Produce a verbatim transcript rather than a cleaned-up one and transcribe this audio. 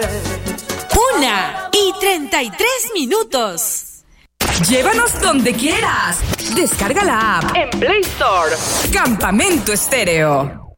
Una y treinta y tres minutos. Llévanos donde quieras. Descarga la app en Play Store. Campamento Estéreo.